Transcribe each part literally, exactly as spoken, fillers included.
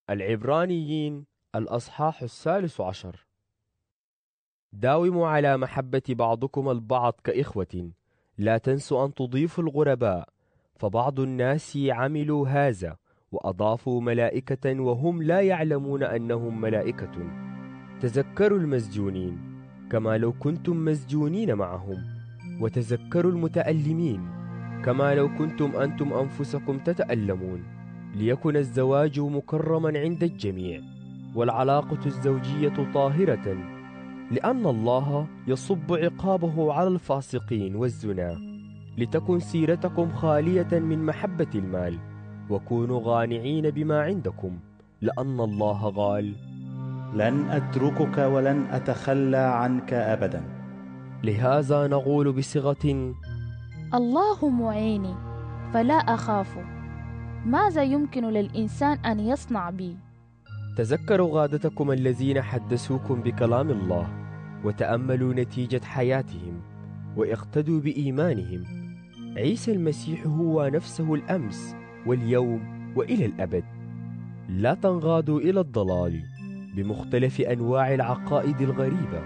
العبرانيين الأصحاح الثالث عشر. داوموا على محبة بعضكم البعض كإخوة، لا تنسوا أن تضيفوا الغرباء، فبعض الناس عملوا هذا وأضافوا ملائكة وهم لا يعلمون أنهم ملائكة. تذكروا المسجونين كما لو كنتم مسجونين معهم، وتذكروا المتألمين كما لو كنتم أنتم أنفسكم تتألمون، ليكن الزواج مكرما عند الجميع والعلاقة الزوجية طاهرة، لأن الله يصب عقابه على الفاسقين والزنا. لتكن سيرتكم خالية من محبة المال، وكونوا غانعين بما عندكم، لأن الله قال: لن أتركك ولن أتخلى عنك أبدا. لهذا نقول بصيغة: الله معيني فلا أخاف، ماذا يمكن للإنسان أن يصنع بي؟ تذكروا غادتكم الذين حدثوكم بكلام الله، وتأملوا نتيجة حياتهم واقتدوا بإيمانهم. عيسى المسيح هو نفسه الأمس واليوم وإلى الأبد. لا تنغادوا إلى الضلال بمختلف أنواع العقائد الغريبة.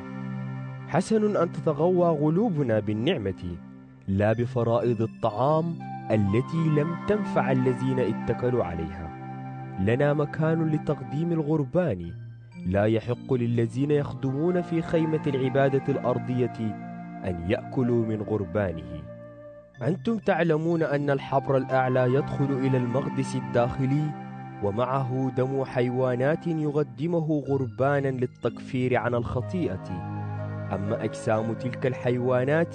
حسن أن تتغوى قلوبنا بالنعمة لا بفرائض الطعام التي لم تنفع الذين اتكلوا عليها. لنا مكان لتقديم الغربان، لا يحق للذين يخدمون في خيمة العبادة الأرضية أن يأكلوا من غربانه. أنتم تعلمون أن الحبر الأعلى يدخل إلى المقدس الداخلي ومعه دم حيوانات يقدمه غربانا للتكفير عن الخطيئة، أما أجسام تلك الحيوانات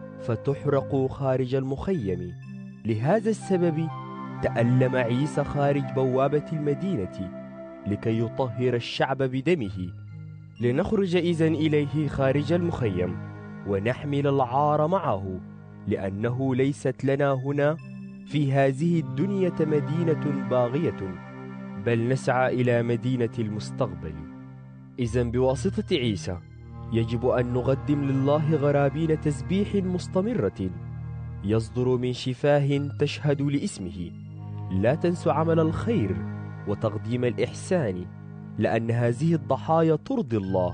فتحرق خارج المخيم. لهذا السبب تألم عيسى خارج بوابة المدينة لكي يطهر الشعب بدمه. لنخرج إذن إليه خارج المخيم ونحمل العار معه، لأنه ليست لنا هنا في هذه الدنيا مدينة باغية، بل نسعى إلى مدينة المستقبل. إذن بواسطة عيسى يجب أن نقدم لله غرابين تسبيح مستمرة يصدر من شفاه تشهد لاسمه. لا تنسوا عمل الخير وتقديم الإحسان، لأن هذه الضحايا ترضي الله.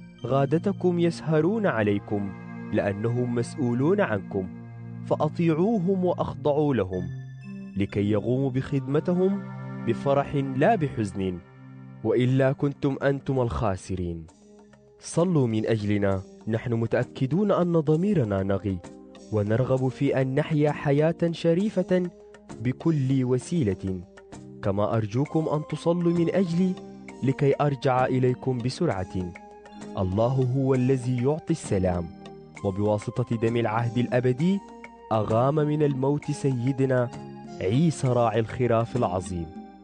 غادتكم يسهرون عليكم لأنهم مسؤولون عنكم، فأطيعوهم وأخضعوا لهم لكي يقوموا بخدمتهم بفرح لا بحزن، وإلا كنتم أنتم الخاسرين. صلوا من أجلنا، نحن متأكدون أن ضميرنا نقي ونرغب في أن نحيا حياة شريفة بكل وسيلة. كما أرجوكم أن تصلوا من أجلي لكي أرجع إليكم بسرعة. الله هو الذي يعطي السلام، وبواسطة دم العهد الأبدي أغام من الموت سيدنا عيسى راعي الخراف العظيم،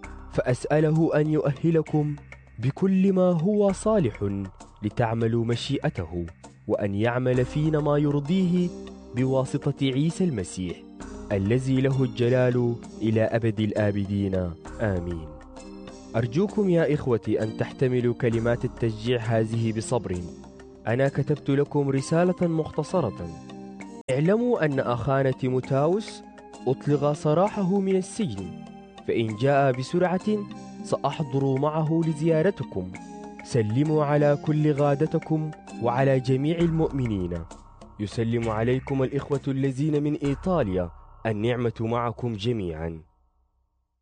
فأسأله أن يؤهلكم بكل ما هو صالح لتعملوا مشيئته، وأن يعمل فينا ما يرضيه بواسطة عيسى المسيح الذي له الجلال إلى أبد الآبدين. آمين. أرجوكم يا إخوتي أن تحتملوا كلمات التشجيع هذه بصبر. أنا كتبت لكم رسالة مختصرة. اعلموا أن أخانا تيموثاوس أطلق سراحه من السجن، فإن جاء بسرعة سأحضر معه لزيارتكم. سلموا على كل غادتكم وعلى جميع المؤمنين. يسلم عليكم الإخوة الذين من إيطاليا. النعمة معكم جميعا.